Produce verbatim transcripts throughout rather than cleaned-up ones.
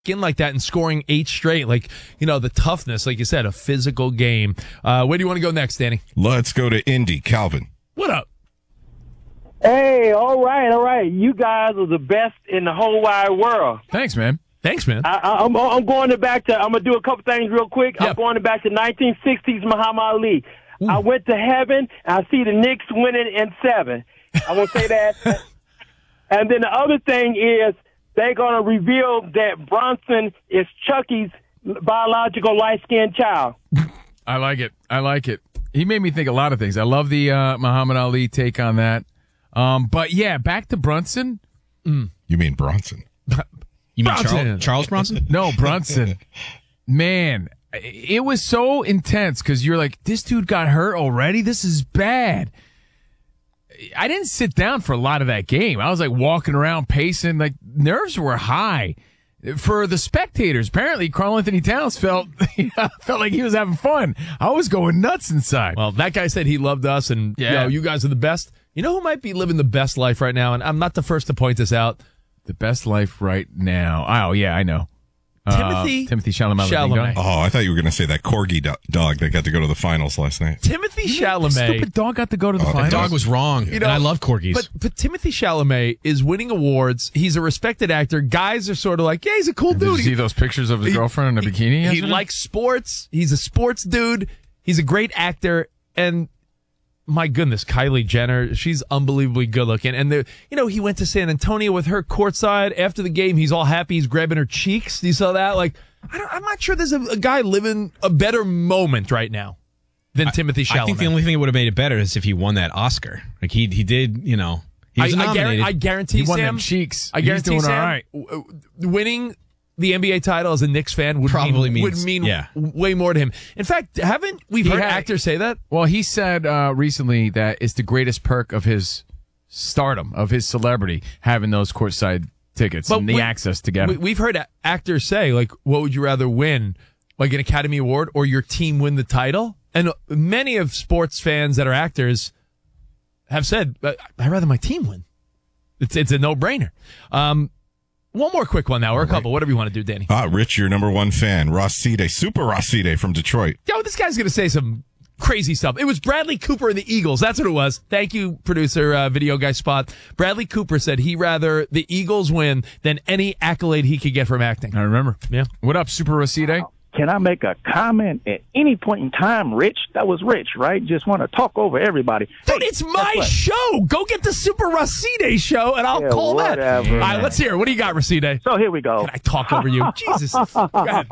in like that and scoring eight straight, like, you know, the toughness, like you said, a physical game. Uh, where do you want to go next, Danny? Let's go to Indy. Calvin. What up? Hey, all right, all right. You guys are the best in the whole wide world. Thanks, man. Thanks, man. I, I, I'm, I'm going to back to, I'm going to do a couple things real quick. Yep. I'm going to back to nineteen sixties Muhammad Ali. Ooh. I went to heaven, and I see the Knicks winning in seven. I want to say that. And then the other thing is, they're going to reveal that Bronson is Chucky's biological light-skinned child. I like it. I like it. He made me think a lot of things. I love the uh, Muhammad Ali take on that. Um, but, yeah, back to Brunson. Mm. You mean Bronson? You mean Bronson. Charles, Charles Bronson? No, Brunson. Man, it was so intense because you're like, this dude got hurt already? This is bad. I didn't sit down for a lot of that game. I was like walking around, pacing, like nerves were high. For the spectators, apparently Karl Anthony Towns felt felt like he was having fun. I was going nuts inside. Well, that guy said he loved us, and Yeah. you know, you guys are the best. You know who might be living the best life right now, and I'm not the first to point this out. The best life right now. Oh, yeah, I know. Timothy uh, Timothy Chalamet. Chalamet. Oh, I thought you were going to say that corgi do- dog that got to go to the finals last night. Timothy The Chalamet. stupid dog got to go to the Oh, the finals. The dog was wrong. You know, and I love corgis. But but Timothy Chalamet is winning awards. He's a respected actor. Guys are sort of like, yeah, he's a cool Did dude. you see those pictures of his He- girlfriend in a bikini He yesterday? likes sports. He's a sports dude. He's a great actor. And my goodness, Kylie Jenner, she's unbelievably good looking. And the, you know, he went to San Antonio with her courtside after the game. He's all happy. He's grabbing her cheeks. You saw that? Like, I don't, I'm not sure there's a, a guy living a better moment right now than I, Timothy Chalamet. I think the only thing that would have made it better is if he won that Oscar. Like he he did, you know. He was I, I, nominated. guarantee, I guarantee He won Sam, them cheeks. I He's guarantee doing Sam, all right. w- winning the N B A title as a Knicks fan would Probably mean, means- would mean yeah. way more to him. In fact, haven't we heard had- actors say that? Well, he said uh, recently that it's the greatest perk of his stardom, of his celebrity, having those courtside tickets But and the we- access to get We, them. we've heard a- actors say, like, what would you rather win, like an Academy Award or your team win the title? And many of sports fans that are actors have said, I'd rather my team win. It's it's a no-brainer. Um, one more quick one now, or a couple, whatever you want to do, Danny. Ah, Rich, your number one fan, Roside, Super Roside from Detroit. Yo, this guy's going to say some crazy stuff. It was Bradley Cooper and the Eagles. That's what it was. Thank you, producer, uh, video guy Spot. Bradley Cooper said he'd rather the Eagles win than any accolade he could get from acting. I remember. Yeah. What up, Super Roside? Can I make a comment at any point in time, Rich? That was Rich, right? Just want to talk over everybody. Dude, Hey, it's my guess what? show. Go get the Super Racide show, and I'll Yeah, call that. whatever, All right, man. let's hear it. What do you got, Racide? So here we go. I talk over you. Jesus. Go ahead.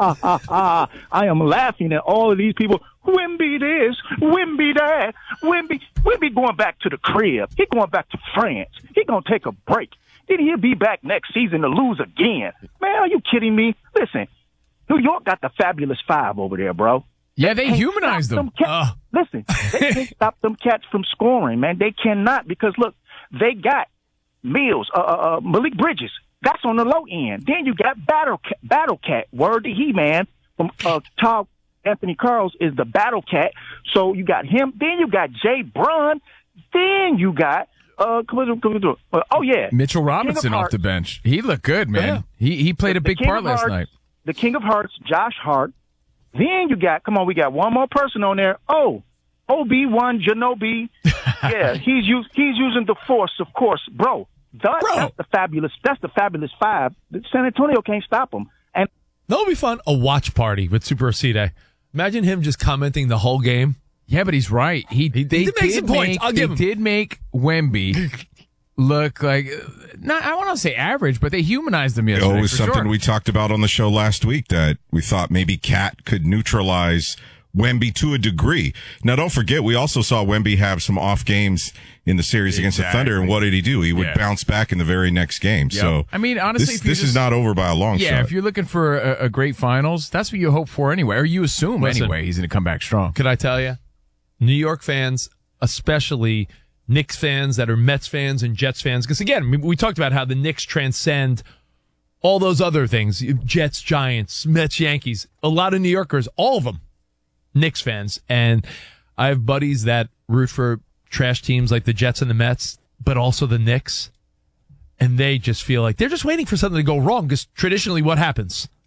I am laughing at all of these people. Wimby this, Wimby that, Wimby. Wimby going back to the crib. He going back to France. He going to take a break. Then he'll be back next season to lose again. Man, are you kidding me? Listen, New York got the fabulous five over there, bro. Yeah, they Can't humanized stop them. Cats. Ugh. Listen, they can't stop them cats from scoring, man. They cannot because, look, they got Mills, uh, uh, uh, Malik Bridges. That's on the low end. Then you got Battle Cat, Battle Cat. Word to he, man, from uh, Todd Anthony Carls is the Battle Cat. So you got him. Then you got Jay Brun. Then you got uh, come on, come on, come on. oh yeah, Mitchell King of Robinson off Hearts. the bench. He looked good, man. Yeah. He he played a The big King part of last Hearts, night. The King of Hearts, Josh Hart. Then you got, come on, we got one more person on there. Oh, Obi-Wan Kenobi. Yeah, he's use, he's using the Force, of course, bro. That, Bro. That's the fabulous. That's the fabulous five. San Antonio can't stop them. And That would be fun. A watch party with Super Racide. Imagine him just commenting the whole game. Yeah, but he's right. He, they did make some points. Make, I'll they give him. did make Wemby look like, not, I want to say average, but they humanized him yesterday. Oh, it was for something sure. we talked about on the show last week that we thought maybe Cat could neutralize Wemby to a degree. Now, don't forget, we also saw Wemby have some off games in the series against the Thunder, and what did he do? He would Yeah. bounce back in the very next game. Yep. So, I mean, honestly, this, if you this is just- not over by a long Yeah, shot. if you're looking for a, a great finals, that's what you hope for anyway, or you assume Listen. anyway he's going to come back strong. Could I tell you? New York fans, especially Knicks fans that are Mets fans and Jets fans, because again, we, we talked about how the Knicks transcend all those other things, Jets, Giants, Mets, Yankees. A lot of New Yorkers, all of them, Knicks fans. And I have buddies that root for trash teams like the Jets and the Mets, but also the Knicks. and they just feel like they're just waiting for something to go wrong because traditionally what happens?